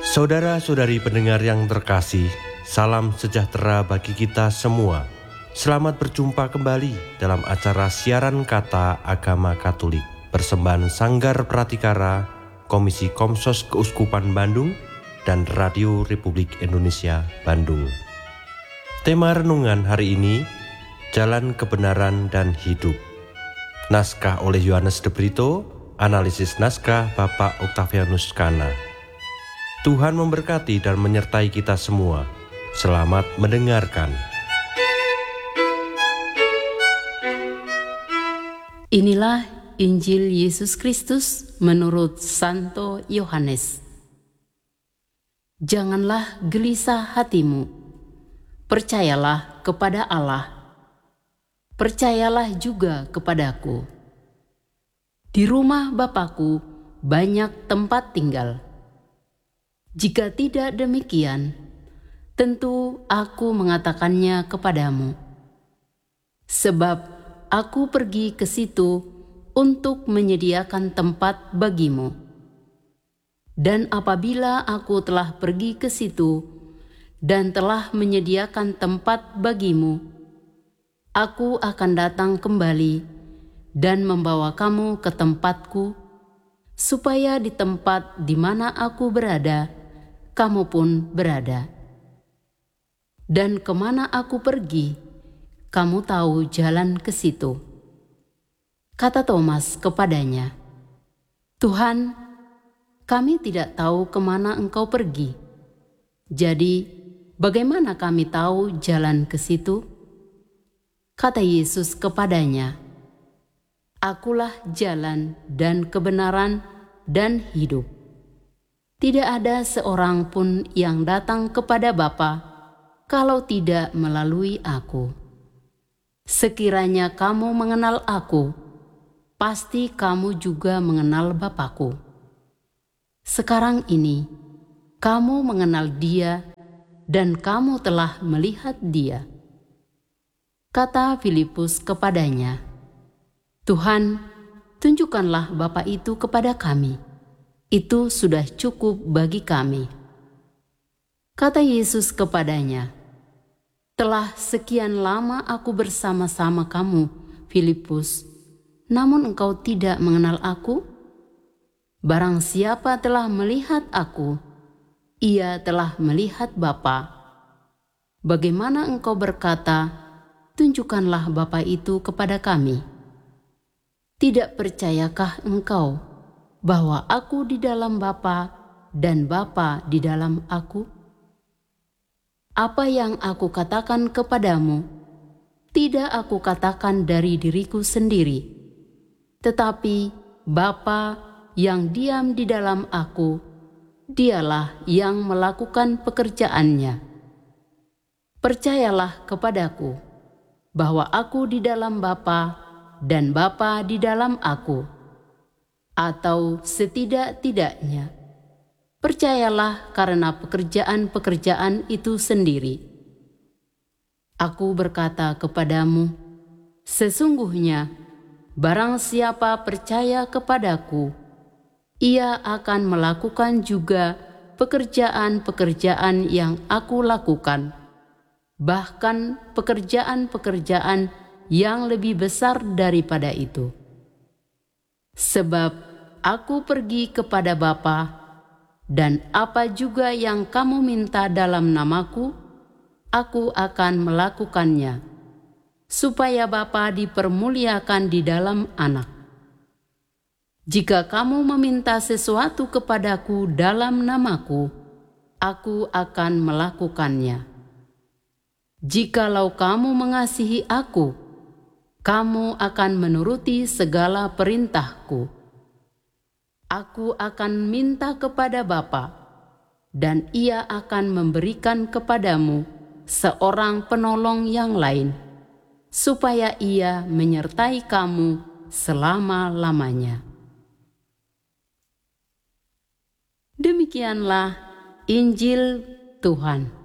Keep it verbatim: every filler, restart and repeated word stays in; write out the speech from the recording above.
Saudara-saudari pendengar yang terkasih, salam sejahtera bagi kita semua. Selamat berjumpa kembali dalam acara siaran kata Agama Katolik, persembahan Sanggar Pratikara, Komisi Komsos Keuskupan Bandung, dan Radio Republik Indonesia Bandung. Tema renungan hari ini, Jalan Kebenaran dan Hidup. Naskah oleh Yohanes de Brito, analisis naskah Bapak Octavianus Kana. Tuhan memberkati dan menyertai kita semua. Selamat mendengarkan. Inilah Injil Yesus Kristus menurut Santo Yohanes. Janganlah gelisah hatimu. Percayalah kepada Allah. Percayalah juga kepadaku. Di rumah Bapakku banyak tempat tinggal. Jika tidak demikian, tentu aku mengatakannya kepadamu. Sebab aku pergi ke situ untuk menyediakan tempat bagimu. Dan apabila aku telah pergi ke situ dan telah menyediakan tempat bagimu, aku akan datang kembali dan membawa kamu ke tempatku, supaya di tempat di mana aku berada, kamu pun berada. Dan kemana aku pergi, kamu tahu jalan ke situ. Kata Thomas kepadanya, Tuhan, kami tidak tahu kemana engkau pergi. Jadi, bagaimana kami tahu jalan ke situ? Kata Yesus kepadanya, Akulah jalan dan kebenaran dan hidup. Tidak ada seorang pun yang datang kepada Bapa kalau tidak melalui aku. Sekiranya kamu mengenal aku, pasti kamu juga mengenal Bapakku. Sekarang ini, kamu mengenal Dia dan kamu telah melihat Dia. Kata Filipus kepadanya, Tuhan, tunjukkanlah Bapa itu kepada kami. Itu sudah cukup bagi kami. Kata Yesus kepadanya, Telah sekian lama aku bersama-sama kamu, Filipus, namun engkau tidak mengenal aku? Barang siapa telah melihat aku, ia telah melihat Bapa. Bagaimana engkau berkata, tunjukkanlah Bapa itu kepada kami? Tidak percayakah engkau bahwa aku di dalam Bapa dan Bapa di dalam aku? Apa yang aku katakan kepadamu, tidak aku katakan dari diriku sendiri, tetapi Bapa yang diam di dalam aku, dialah yang melakukan pekerjaannya. Percayalah kepadaku, bahwa aku di dalam Bapa dan Bapa di dalam aku. Atau setidak-tidaknya, percayalah karena pekerjaan-pekerjaan itu sendiri. Aku berkata kepadamu, sesungguhnya barang siapa percaya kepadaku, ia akan melakukan juga pekerjaan-pekerjaan yang aku lakukan, bahkan pekerjaan-pekerjaan yang lebih besar daripada itu. Sebab aku pergi kepada Bapa, dan apa juga yang kamu minta dalam namaku, aku akan melakukannya, supaya Bapa dipermuliakan di dalam Anak. Jika kamu meminta sesuatu kepadaku dalam namaku, aku akan melakukannya. Jikalau kamu mengasihi aku, kamu akan menuruti segala perintahku. Aku akan minta kepada Bapa, dan Ia akan memberikan kepadamu seorang penolong yang lain, supaya Ia menyertai kamu selama-lamanya. Demikianlah Injil Tuhan.